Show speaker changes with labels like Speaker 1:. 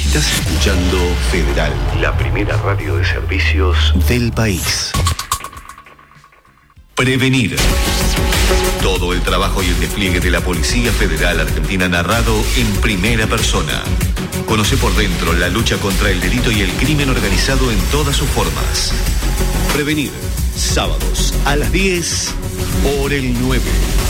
Speaker 1: Estás escuchando Federal, la primera radio de servicios del país. Prevenir. Todo el trabajo y el despliegue de la Policía Federal Argentina narrado en primera persona. Conoce por dentro la lucha contra el delito y el crimen organizado en todas sus formas. Prevenir. Sábados a las 10 por el 9.